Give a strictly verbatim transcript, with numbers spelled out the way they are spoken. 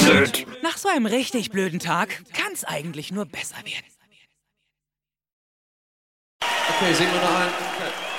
blöd. Nach so einem richtig blöden Tag kann's eigentlich nur besser werden. Okay, singen wir noch einen. Okay.